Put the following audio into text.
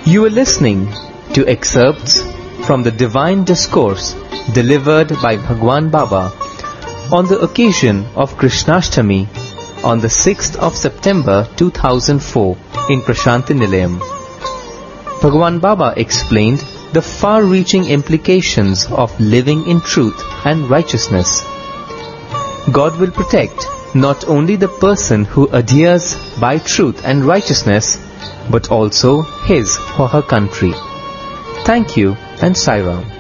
You are listening to excerpts from the Divine Discourse delivered by Bhagwan Baba on the occasion of Krishnashtami on the 6th of September 2004 in Prashanti Nilayam. Bhagwan Baba explained the far-reaching implications of living in truth and righteousness. God will protect not only the person who adheres by truth and righteousness, but also his or her country. Thank you and Sai Ram.